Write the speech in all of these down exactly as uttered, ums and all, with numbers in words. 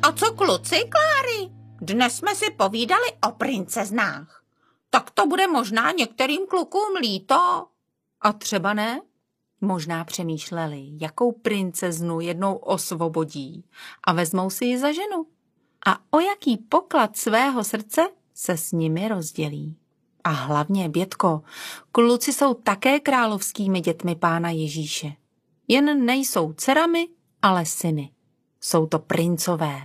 A co kluci, Kláry? Dnes jsme si povídali o princeznách. Tak to bude možná některým klukům líto. A třeba ne? Možná přemýšleli, jakou princeznu jednou osvobodí a vezmou si ji za ženu. A o jaký poklad svého srdce se s nimi rozdělí. A hlavně, Bětko, kluci jsou také královskými dětmi Pána Ježíše. Jen nejsou dcerami, ale syny. Jsou to princové,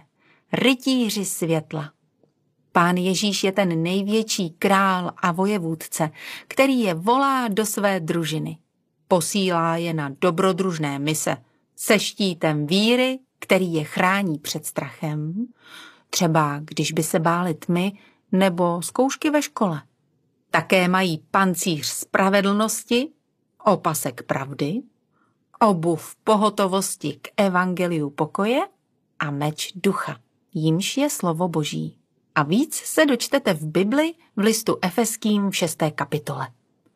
rytíři světla. Pán Ježíš je ten největší král a vojevůdce, který je volá do své družiny. Posílá je na dobrodružné mise se štítem víry, který je chrání před strachem, třeba když by se báli tmy nebo zkoušky ve škole. Také mají pancíř spravedlnosti, opasek pravdy, obuv pohotovosti k evangeliu pokoje a meč ducha, jímž je slovo Boží. A víc se dočtete v Bibli v listu Efeským v šesté kapitole.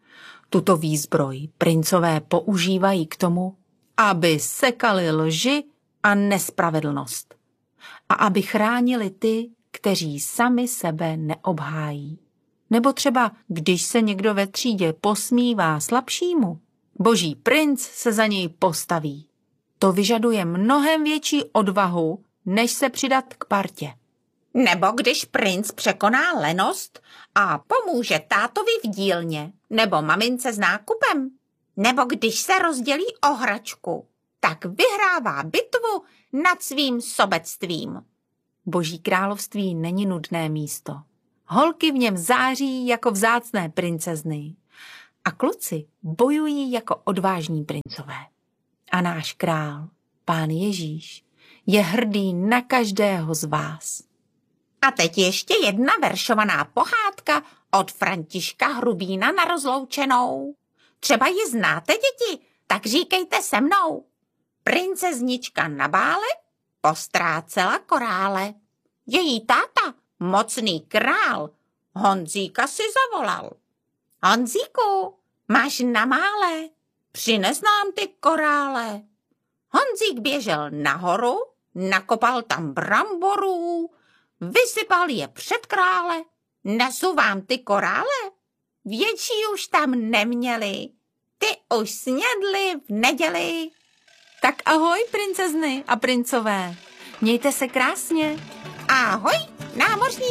Tuto výzbroj princové používají k tomu, aby sekali lži a nespravedlnost a aby chránili ty, kteří sami sebe neobhájí. Nebo třeba, když se někdo ve třídě posmívá slabšímu, Boží princ se za něj postaví. To vyžaduje mnohem větší odvahu, než se přidat k partě. Nebo když princ překoná lenost a pomůže tátovi v dílně nebo mamince s nákupem. Nebo když se rozdělí o hračku, tak vyhrává bitvu nad svým sobectvím. Boží království není nudné místo. Holky v něm září jako vzácné princezny a kluci bojují jako odvážní princové. A náš král, Pán Ježíš, je hrdý na každého z vás. A teď ještě jedna veršovaná pohádka od Františka Hrubína na rozloučenou. Třeba ji znáte, děti, tak říkejte se mnou. Princeznička na bále postrácela korále. Její táta, mocný král, Honzíka si zavolal. Honzíku, máš na mále, přines nám ty korále. Honzík běžel nahoru, nakopal tam bramborů, vysypal je před krále. Nesu vám ty korále? Větší už tam neměli. Ty už snědli v neděli. Tak ahoj, princezny a princové. Mějte se krásně. Ahoj, námořní